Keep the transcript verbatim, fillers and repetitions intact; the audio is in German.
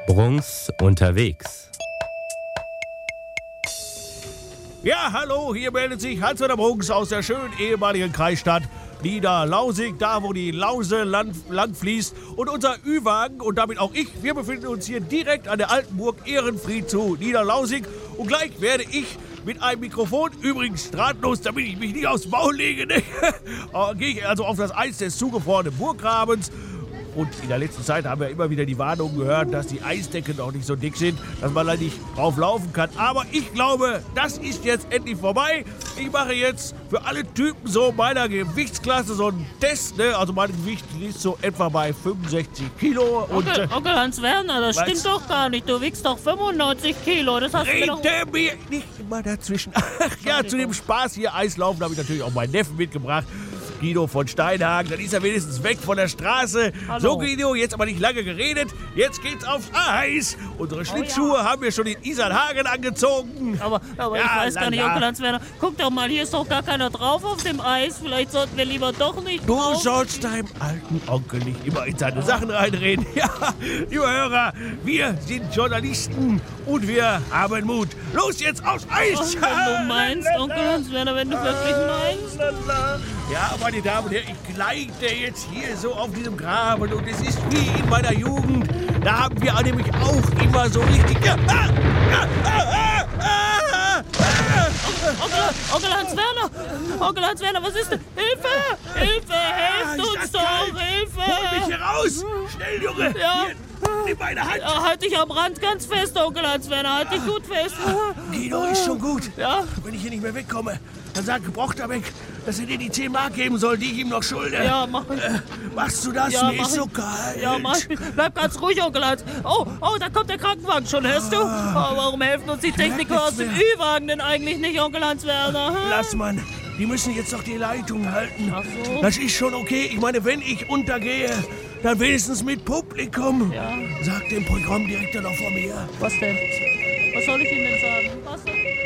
Bruns unterwegs. Ja, hallo, hier meldet sich Hans-Werner Bruns aus der schönen ehemaligen Kreisstadt Niederlausig, da wo die Lause lang, lang fließt. Und unser Ü-Wagen und damit auch ich, wir befinden uns hier direkt an der alten Burg Ehrenfried zu Niederlausig. Und gleich werde ich mit einem Mikrofon, übrigens drahtlos, damit ich mich nicht aufs Maul lege, ne? gehe ich also auf das Eis des zugefrorenen Burggrabens. Und in der letzten Zeit haben wir immer wieder die Warnungen gehört, dass die Eisdecken noch nicht so dick sind, dass man da nicht drauf laufen kann. Aber ich glaube, das ist jetzt endlich vorbei. Ich mache jetzt für alle Typen so meiner Gewichtsklasse so einen Test. Ne? Also mein Gewicht liegt so etwa bei fünfundsechzig Kilo. Und, Onkel, Onkel Hans-Werner, das was? stimmt doch gar nicht. Du wiegst doch fünfundneunzig Kilo. Das hast du mir doch... Rede mir nicht immer dazwischen. Ach ja, zu dem Spaß hier Eislaufen habe ich natürlich auch meinen Neffen mitgebracht. Guido von Steinhagen, dann ist er wenigstens weg von der Straße. Hallo. So, Guido, jetzt aber nicht lange geredet. Jetzt geht's aufs Eis. Unsere Schlittschuhe ja. haben wir schon in Isarhagen angezogen. Aber, aber Ja, ich weiß gar nicht, lala. Onkel Hans-Werner. Guck doch mal, hier ist doch gar keiner drauf auf dem Eis. Vielleicht sollten wir lieber doch nicht Du drauf. sollst deinem alten Onkel nicht immer in seine Sachen reinreden. Ja, lieber Hörer, wir sind Journalisten und wir haben Mut. Los jetzt aufs Eis. Ach, wenn du meinst, Onkel Hans-Werner, wenn du wirklich meinst. Ja, meine Damen und Herren, ich gleite jetzt hier so auf diesem Graben und es ist wie in meiner Jugend. Da haben wir nämlich auch immer so richtig... Ja, ah, ah, ah, ah, ah, ah. Onkel, Onkel Hans-Werner, Onkel Hans-Werner, was ist denn? Hilfe, Hilfe, helft ist uns das doch, kalt? Hol mich Hilfe. hier raus! Schnell, Junge! Ja. Hier, nimm meine Hand! Ja, halt dich am Rand ganz fest, Onkel Hans-Werner, halt dich gut fest. Guido, ist schon gut. Ja? Wenn ich hier nicht mehr wegkomme, dann sagt Brochterbeck, dass er dir die zehn Mark geben soll, die ich ihm noch schulde. Ja, mach ich. Äh, machst du das? Ja, Mir mach ist so ich. kalt. Ja, mach ich. Bleib ganz ruhig, Onkel Hans. Oh, oh, da kommt der Krankenwagen schon, hörst du? Oh, warum helfen uns die Techniker aus dem Ü-Wagen denn eigentlich nicht, Onkel Hans-Werner? hm? Lass, Mann. Die müssen jetzt doch die Leitung halten. Ach so. Das ist schon okay. Ich meine, wenn ich untergehe, dann wenigstens mit Publikum. Ja. Sag dem Programmdirektor noch vor mir. Was denn? Was soll ich ihm denn sagen? Was denn?